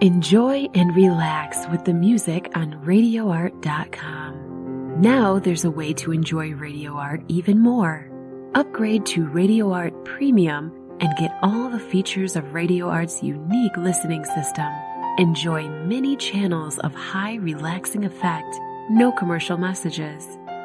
Enjoy and relax with the music on RadioArt.com. Now there's a way to enjoy Radio Art even more. Upgrade to Radio Art Premium and get all the features of Radio Art's unique listening system. Enjoy many channels of high relaxing effect, no commercial messages.